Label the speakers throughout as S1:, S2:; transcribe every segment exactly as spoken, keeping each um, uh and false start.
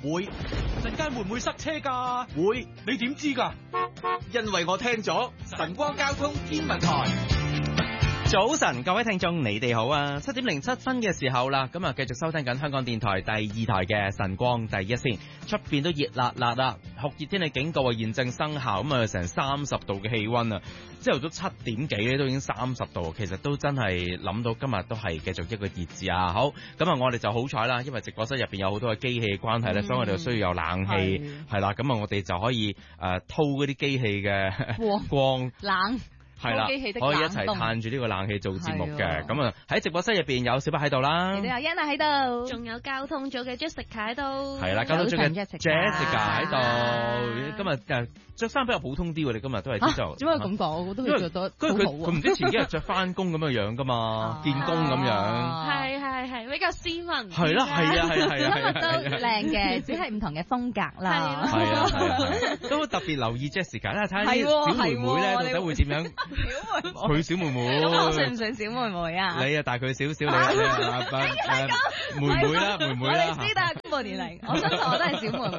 S1: 會。陣間會唔會塞車㗎？會。你點知㗎？
S2: 因為我聽咗晨光交通天文台。
S3: 早晨，各位聽眾，你哋好啊！七點零七分嘅時候啦，咁啊繼續收聽緊香港電台第二台嘅晨光第一線，出邊都熱辣辣啦，酷熱天氣警告啊現正生效，咁啊成三十度嘅氣温啊，朝頭早七點幾咧都已經三十度，其實都真係諗到今日都係繼續一個熱字啊！好，咁啊我哋就好彩啦，因為直播室入邊有好多嘅機器嘅關係咧，嗯、所以我哋就需要有冷氣，係啦，咁啊我哋就可以誒掏嗰啲機器嘅光冷。係啦，可以一齊嘆住呢個冷氣做節目嘅。咁啊喺直播室入邊有小白喺度啦，
S4: 你哋阿 Anna 喺度，仲有交通組嘅 Jessica 喺度，
S3: 係啦，交通組嘅 Jessica 喺度。今日誒著衫比較普通啲喎，你今日都係知道。
S4: 點解咁講？我都會著得好好。
S3: 因為佢佢唔知前幾日著翻工咁嘅樣㗎嘛，見工咁樣。
S5: 係係係，比較斯文。
S3: 係啦，係啊，係啊，係啊，
S4: 都靚嘅，只係唔同嘅風格啦。
S3: 係啊，係啊，都特別留意 Jessica 啦，睇下啲小妹妹咧到底會點樣。佢小妹妹，
S4: 咁我算唔算小妹妹啊？
S3: 你啊大佢少少，你你啊妹妹啦，妹妹啦。
S4: 我哋知道咁多年嚟，我相信我都係小妹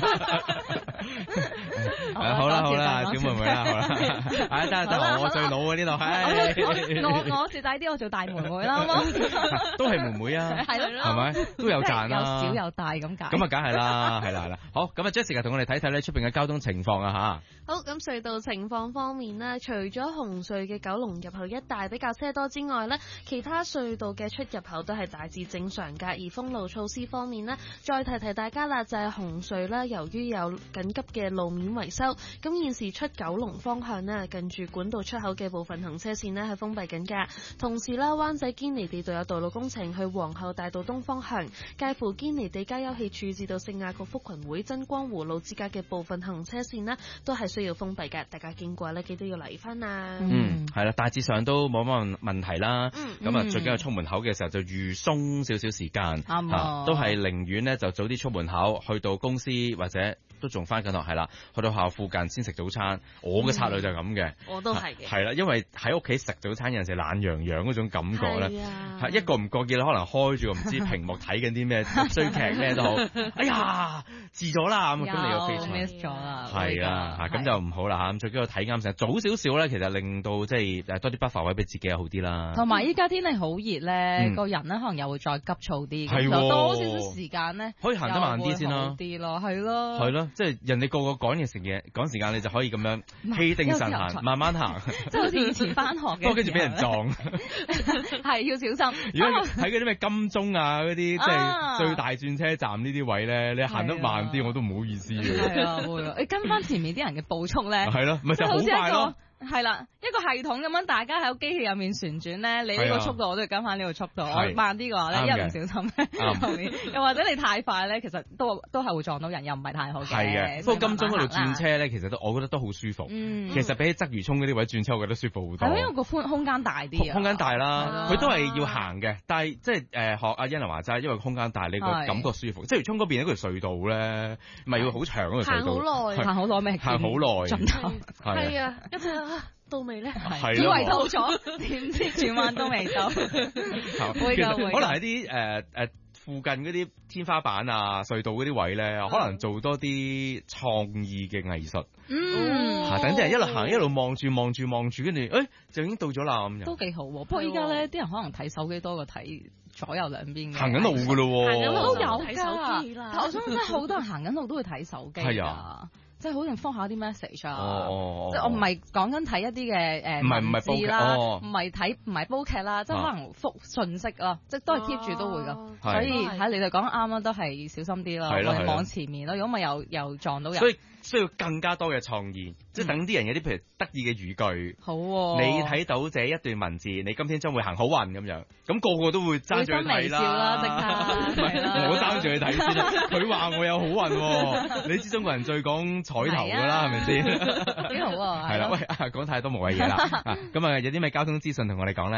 S4: 妹。
S3: 好啦好啦，小妹妹啦，好啦，唉得得，我最老嘅呢度，係
S4: 我我蝕底啲，我做大妹妹啦，好冇？
S3: 都係妹妹啊，係咯，係咪都有賺啦？
S4: 有小有大咁解。
S3: 咁啊，梗係啦，係啦係啦。好，咁啊 ，Jessica 同我哋睇睇咧出邊嘅交通情況啊吓。
S5: 好，咁隧道情況方面呢，除咗紅隧嘅九龍入口一帶比較車多之外呢，其他隧道嘅出入口都係大致正常㗎。而封路措施方面呢，再提提大家啦，就係紅隧啦，由於有緊急嘅路面維修，咁現時出九龍方向呢，近住管道出口嘅部分行車線呢係封閉緊㗎。同時啦，灣仔堅尼地道有道路工程去皇后大道東方向，介乎堅尼地街休憩處至到聖雅各福群會真光湖路之間嘅部分行車線呢，都係需要封閉㗎。大家經過呢，記得要留意翻啊。
S3: 嗯，係啦，大致上都冇乜問題啦。
S5: 嗯，
S3: 咁啊，最緊要出門口嘅時候就預鬆少少時間，
S4: 啱啊，
S3: 都係寧願呢就早啲出門口，去到公司或者都仲翻緊學，係啦，去到學校附近先食早餐。我嘅策略就係咁嘅，
S5: 我都係嘅。
S3: 係啦，因為喺屋企食早餐有陣時懶洋洋嗰種感覺咧，
S5: 係
S3: 係一個唔覺意咧，可能開住唔知屏幕睇緊啲咩追劇咩都好，哎呀遲咗啦咁，咁你要飛出
S4: miss 咗啦，
S3: 係啊，嚇咁就唔好啦嚇，咁最緊要睇啱成早少少咧，其實令到即係誒多啲 buffer 位俾自己又好啲啦。
S4: 同埋依家天氣好熱咧，個人咧可能又會再急躁啲，咁就多少少時間咧，
S3: 可以行得慢啲先啦，
S4: 啲咯，係咯，
S3: 係咯，即係人哋個個趕嘅時嘢趕時間，你就可以咁樣氣定神閒，慢慢行，
S4: 即係好似以前翻學嘅，
S3: 不過跟住俾人撞，
S4: 係要小心。
S3: 如果喺嗰啲咩金鐘啊嗰啲，即係最大轉車站呢啲位咧，你行得慢啲，我都唔好意思嘅。
S4: 係啊，會啊，你跟翻前面啲人嘅步速咧，
S3: 係咯，咪就好快咯。
S4: 係啦，一個系統咁樣，大家喺個機器入面旋轉咧，你呢個速度我都要跟翻呢個速度，我慢啲嘅話咧，一唔小心咧後面，又或者你太快咧，其實都都係會撞到人，又唔係太好嘅。係嘅，
S3: 不過金鐘嗰度轉車咧，其實都我覺得都好舒服。嗯，其實比起鰂魚涌嗰啲位轉車，我覺得舒服好多。
S4: 係因為個寬空間大啲啊，
S3: 空間大啦，佢都係要行嘅，但係即係誒學阿欣娜話齋，因為空間大，你個感覺舒服。鰂魚涌嗰邊嗰條隧道咧，咪要好長嗰條隧道，
S5: 行好耐，
S4: 行好耐咩？
S3: 行好耐，
S4: 盡頭
S5: 係啊，一陣啊。到未咧？
S4: 以為到咗，點知轉彎都未到。會㗎會。
S3: 可能喺啲誒誒附近嗰啲天花板啊、隧道嗰啲位咧，可能做多啲創意嘅藝術。
S4: 嗯，
S3: 嚇，等啲人一路行一路望住望住望住，跟住誒就已經到咗啦咁樣。
S4: 都幾好喎，不過依家咧啲人可能睇手機多過睇左右兩邊嘅。
S3: 行緊路㗎咯喎，
S5: 行緊路
S4: 都有
S5: 睇手機啦。
S4: 但我想真係好多人行緊路都會睇手機。
S3: 係啊。
S4: 即係好似覆下啲 message 啊！
S3: 哦哦、
S4: 即係我唔係講緊睇一啲嘅誒文字啦，唔係睇唔係煲劇啦，即係可能覆信息啊，即係都係 keep 住都會㗎。哦、所以喺你哋講啱啦，都係小心啲啦，我哋望前面咯。如果咪又又撞到人，
S3: 所以需要更加多嘅創意，即係等啲人有啲譬如得意嘅語句。
S4: 好、嗯，
S3: 你睇到這一段文字，你今天將會行好運咁樣，咁、那個個都會爭住去睇啦。
S4: 即刻，
S3: 我爭住去睇先啦。佢話我有好運喎，你知中國人最講彩頭㗎啦，係咪先？
S4: 幾好啊！
S3: 係啦，喂，講太多無謂嘢啦。咁啊，有啲咩交通資訊同我哋講咧？
S5: 嗯，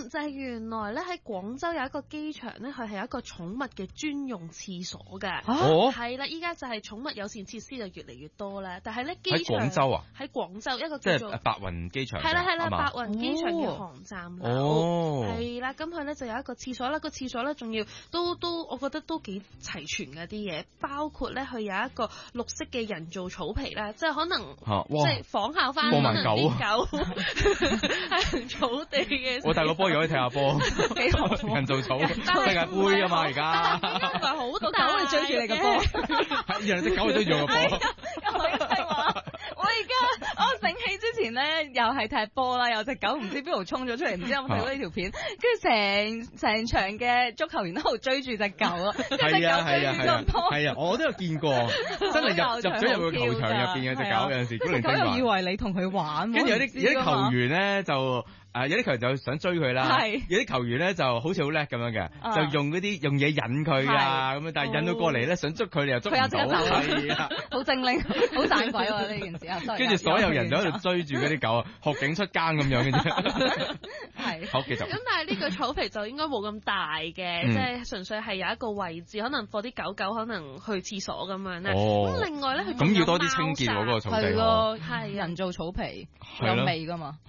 S5: 嗯，就係、是、原來咧喺廣州有一個機場咧，佢係有一個寵物嘅專用廁所嘅。
S3: 哦，
S5: 係啦，依家就係寵物友善設施就越嚟越多啦。但係咧機場
S3: 喺廣州啊，
S5: 喺廣州一個叫做
S3: 即係白雲機場。
S5: 係啦係啦，白
S3: 雲
S5: 雲機場嘅航站樓。
S3: 哦，
S5: 係啦，咁佢咧就有一個廁所啦，個廁所咧仲要都都，我覺得都幾齊全嘅啲嘢，包括咧佢有一個綠色嘅人造草皮啦，即係可能、啊、即係仿效翻可能啲狗係草地嘅。
S3: 我大個波又可以踢下波，
S5: 幾好
S3: 人造草，世界杯啊嘛而家。
S5: 唔係好
S4: 個狗嚟追住你個波，
S3: 係人隻狗嚟追住我個波。
S4: 我而家我而家我醒起之前咧，又係踢波啦，有隻狗唔知邊度衝咗出嚟，唔知有冇睇到呢條片，跟住成成場嘅足球員都喺度追住隻狗啊，隻狗追住個波。
S3: 係啊，我都有見過，真係入入咗入個球場入邊嘅隻狗，有陣時古靈精怪。
S4: 狗又以為你同佢玩，
S3: 跟住有啲有啲球員咧就。誒有啲球員就想追佢啦，有啲球員咧就好似好叻咁樣嘅，就用嗰啲用嘢引佢啊咁樣，但係引到過嚟咧想捉佢，你又捉唔到，係啊，
S4: 好精靈，好盞鬼喎呢件事啊！
S3: 跟住所有人就喺度追住嗰啲狗啊，學警出更咁樣嘅啫。
S5: 係，
S3: 好繼續。
S5: 咁但係呢個草皮就應該冇咁大嘅，即係純粹係有一個位置，可能放啲狗狗可能去廁所咁樣咧。咁另外咧，佢
S3: 咁要多啲清潔喎嗰個草地。
S4: 係咯，係人造草皮有味㗎嘛。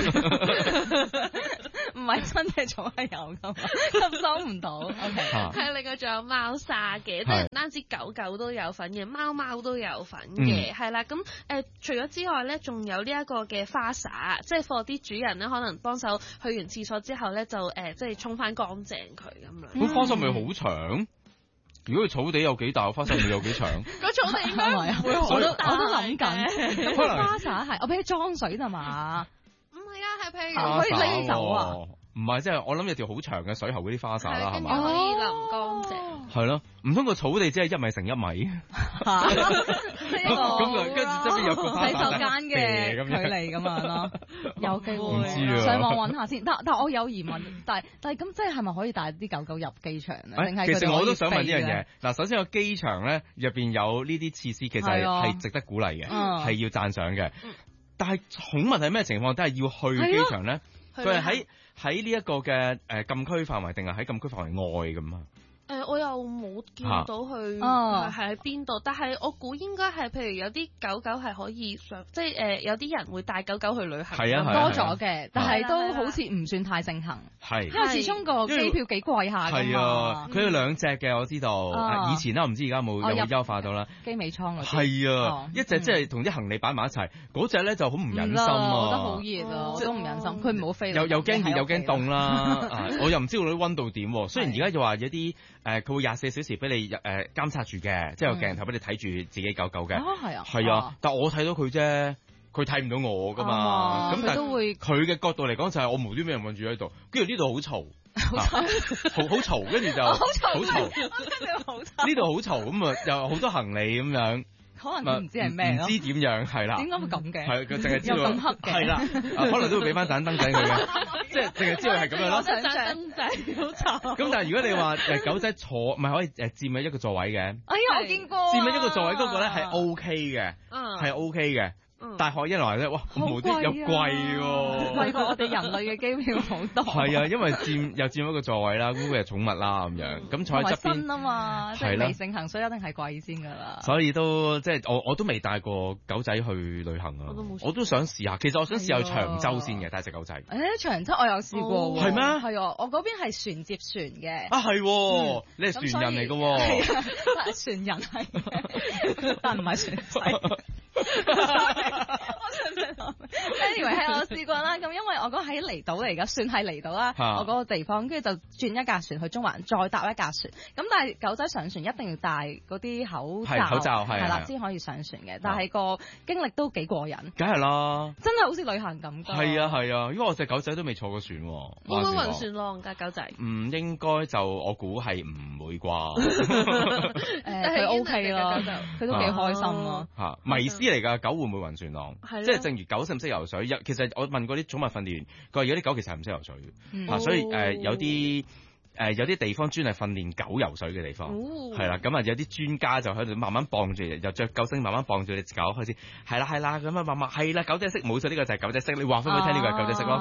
S4: 唔係真嘅草係有噶嘛，吸收唔到。O K，
S5: 係另外仲有貓砂嘅，即係唔單止狗狗都有份嘅，貓貓都有份嘅，係啦。咁誒，除咗之外咧，仲有呢一個嘅花灑，即係放啲主人咧，可能幫手去完廁所之後咧，就誒即係沖翻乾淨佢咁樣。
S3: 咁花灑咪好長？如果佢草地有幾大，花灑咪有幾長？
S5: 個草地應該唔會好大。
S4: 我都諗緊，咁個花灑係我俾佢裝水咋嘛？
S5: 係啊，係譬如
S4: 可以拎走啊？
S3: 唔係，即係我諗有條好長嘅水喉嗰啲花灑啦，係嘛？
S5: 可以淋乾淨。
S3: 係咯，唔通個草地只係一米乘一米？
S4: 咁
S3: 咁跟住側邊有個
S4: 洗手間嘅距離咁樣咯，有機會上網揾下先。但但我有疑問，但係但係咁即係係咪可以帶啲狗狗入機場咧？定係
S3: 其實我都想問呢樣嘢。嗱，首先個機場咧入邊有呢啲設施，其實係值得鼓勵嘅，係要讚賞嘅。但係寵物係咩情況都係要去機場咧？佢係喺喺呢一個嘅誒禁區範圍，定係喺禁區範圍外咁啊？
S5: 誒、呃，我又冇見到佢係喺邊度，但係我估應該係譬如有啲狗狗係可以上，即係誒、呃、有啲人會帶狗狗去旅行，
S3: 係啊，
S4: 多咗嘅，啊、但係都好似唔算太盛行，係，因為始終個機票幾貴下㗎嘛。係啊，
S3: 佢有兩隻嘅，我知道。啊、以前咧，我唔知而家冇有冇優化到啦。
S4: 機尾艙嗰啲。
S3: 係啊，哦、一隻即係同啲行李擺埋一齊，嗰隻咧就好唔忍心啊。
S4: 我覺得好熱啊，我都唔忍心。佢唔好飛。
S3: 又又驚熱又驚凍啦，我又唔知道啲溫度點。雖然而家又話有啲誒，佢會廿四小時俾你誒監察住嘅，即係有鏡頭俾你睇住自己狗狗嘅。哦，係啊。係啊，但我睇到佢啫，佢睇唔到我噶嘛。咁但係佢嘅角度嚟講就係我無端俾人困住喺度，跟住呢度好嘈，好嘈，好嘈，跟住就好嘈，呢度好嘈，咁啊又好多行李咁樣。
S4: 可能唔知係咩咯，
S3: 唔知點樣係啦。點解
S4: 會咁嘅？
S3: 係佢淨係知道
S4: 咁黑嘅。
S3: 係啦，可能都會俾翻盞燈仔佢嘅，即係淨係知道係咁樣咯。
S5: 我想盞燈仔好嘈。
S3: 咁但係如果你話誒狗仔坐，唔係可以誒佔喺一個座位嘅。
S4: 哎呀，我見過。佔
S3: 喺一個座位嗰個咧係 O K 嘅，係 O K 嘅。但係可一來咧，哇，無端又貴喎，
S4: 貴過我哋人類嘅機票好多。
S3: 係啊，因為佔又佔一個座位啦，咁佢係寵物啦咁樣，咁坐喺側邊。
S4: 新啊嘛，即係未盛行，所以一定係貴先㗎啦。
S3: 所以都即係我我都未帶過狗仔去旅行啊，我都想試下。其實我想試下去長洲先嘅，帶隻狗仔。
S4: 誒，長洲我有試過喎。
S3: 係咩？
S4: 係啊，我嗰邊係船接船嘅。
S3: 啊係，你係船人嚟㗎喎。
S4: 係啊，船人係，但唔係船仔。anyway 係我試過啦，咁因為我嗰喺離島嚟㗎，算係離島啦，啊、我嗰個地方，跟住就轉一架船去中環，再搭一架船。咁但係狗仔上船一定要戴嗰啲口罩，
S3: 口罩係
S4: 啦，先可以上船嘅。但係個經歷都幾過癮，
S3: 梗係啦，
S4: 真係好似旅行咁。
S3: 係啊係啊，因為我隻狗仔都未坐過船。會
S5: 唔會暈船浪㗎狗仔？
S3: 唔應該就我估係唔會啩。
S4: 誒，佢 OK 啦，佢都幾開心咯。
S3: 嚇，迷思嚟㗎，狗會唔會暈船浪？即係正如狗識唔識游水，其實我問過啲寵物訓練員，佢話有啲狗其實係唔識游水嘅，所以誒有啲誒有啲地方專係訓練狗游水嘅地方，係啦，咁啊有啲專家就喺度慢慢綁住，又着救生慢慢綁住隻狗開始，係啦係啦咁啊慢慢係啦，狗仔識冇錯，呢個就係狗仔識，你話翻俾佢聽呢個係狗仔識咯。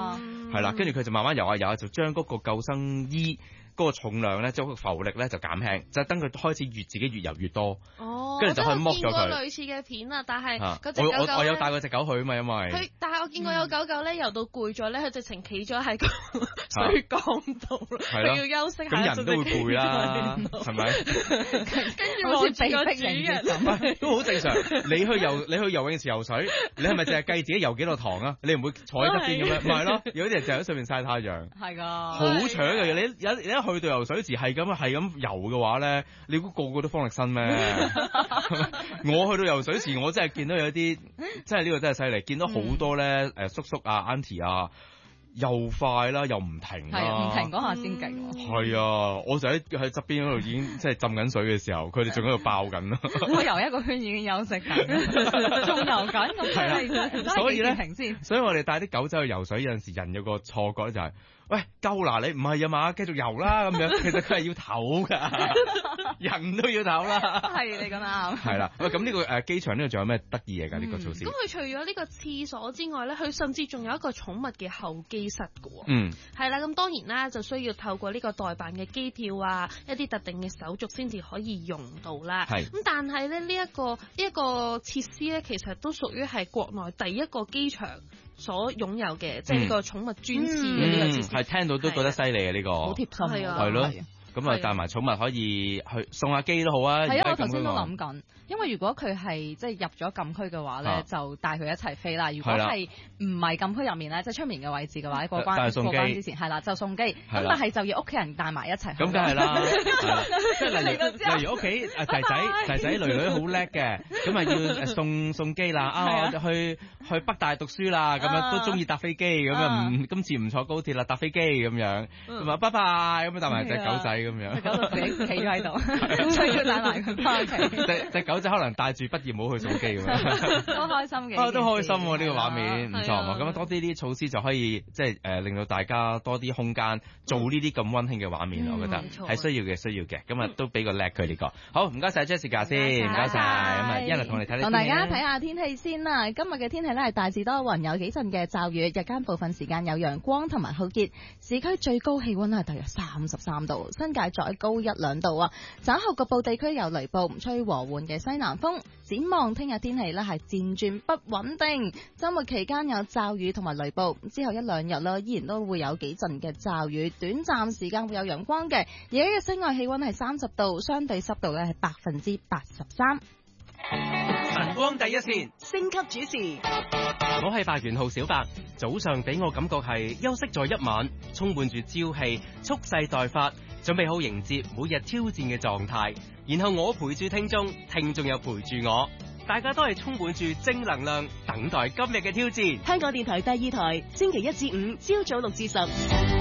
S3: 係啦，跟住佢就慢慢游下游下，就將嗰個救生衣嗰個重量咧，即係個浮力咧就減輕，就等佢開始越自己越游越多。
S5: 哦，
S3: 跟住就可以剝咗佢。
S5: 我見過類似嘅片啊，但係嗰隻
S3: 我
S5: 狗狗
S3: 我我有帶嗰隻狗去啊嘛，因為
S5: 佢，但係我見過有狗狗咧游到攰咗咧，佢直情企咗喺個水缸度，佢要休息下。
S3: 咁人都會攰啦，係咪？
S5: 跟住好似被逼人咁，
S3: 都好正常。你去游你去游泳池游水，你係咪淨係計自己游幾多堂啊？你唔會坐喺側邊咁樣，唔係咯？有啲人就喺上面曬太陽，
S4: 係㗎，
S3: 好搶嘅。你一你一去到游水池係咁係咁游嘅話咧，你估個個都方力申咩？我去到游水池，我真係見到有啲，真係呢個真係犀利，見到好多咧誒叔叔啊、auntie 啊。又快啦，又唔停啦，
S4: 唔停嗰下先勁。
S3: 係啊，我就喺喺側邊嗰度已經即係浸緊水嘅時候，佢哋仲喺度爆緊啦。
S4: 我游一個圈已經休息緊，仲游緊咁犀利，
S3: 所以咧，
S4: 停先。
S3: 所以我哋帶啲狗仔去游水，有陣時人有個錯覺就係、是，喂，夠啦，你唔係啊嘛，繼續游啦咁樣。其實佢係要唞㗎，人都要唞啦。係
S4: 你講得啱。
S3: 係啦，喂，咁呢個誒機場呢度仲有咩得意嘢㗎？呢、嗯、個措施。
S5: 咁佢除咗呢個廁所之外咧，佢甚至仲有一個寵物嘅候機室㗎喎。
S3: 嗯。係
S5: 啦，咁當然啦，就需要透過呢個代辦嘅機票啊，一啲特定嘅手續先至可以用到啦。係。咁但係咧，呢、這、一個呢一、這個設施咧，其實都屬於係國內第一個機場所擁有嘅，即係呢個寵物專廁嘅呢個設施。係、
S3: 嗯嗯、聽到都覺得犀利啊！呢、這個。好貼
S4: 心啊！
S3: 係咯。咁啊，帶埋寵物可以去送下機都好啊。
S4: 係啊，我頭先都諗緊，因為如果佢係即係入咗禁區嘅話咧、啊，就帶佢一齊飛啦。如果係唔係禁區入面咧，即係出面嘅位置嘅話，過關過關之前係啦，就送機。咁但係就要屋企人帶埋一齊。
S3: 咁梗係啦，即係例如例如屋企仔仔仔仔女女好叻嘅，咁啊要送送機啦。啊，去去北大讀書啦，咁樣都中意搭飛機，咁啊唔今次唔坐高鐵啦，搭飛機咁樣，咁啊拜拜，咁啊帶埋隻狗仔。咁樣，
S4: 狗就自己企咗喺度，咁所以要帶埋佢翻屋企。
S3: 隻隻狗仔可能帶住畢業帽去送機咁樣，
S4: 都開心嘅。
S3: 啊，都開心喎！呢、這個畫面唔錯啊！咁多啲啲措施就可以即係誒令到大家多啲空間做呢啲咁溫馨嘅畫面、嗯，我覺得係需要嘅，需要嘅。咁啊都俾個叻佢呢個。好，唔該晒 Jessica 先，唔該晒。咁啊，一嚟同你睇，
S4: 同大家睇下天氣先啦。今日嘅天氣咧係大致多雲，有幾陣嘅驟雨，日間部分時間有陽光同埋酷熱。市區最高氣溫係大約三十三度。新界再高一兩度啊！稍後局部地區有雷暴，吹和緩嘅西南風。展望聽日天氣呢係漸轉不穩定，周末期間有驟雨同埋雷暴，之後一兩日呢依然都會有幾陣嘅驟雨，短暫時間會有陽光嘅。而家嘅室外氣溫係三十度，相對濕度呢係百分之八十三。
S2: 晨光第一線，
S6: 升級主持，
S7: 我係白元號小白。早上俾我感覺係休息咗一晚，充滿住朝氣，蓄勢待發，準備好迎接每日挑戰嘅狀態。然後我陪住聽眾，聽眾又陪住我，大家都係充滿住正能量，等待今日嘅挑戰。
S6: 香港電台第二台，星期一至五朝早六至十。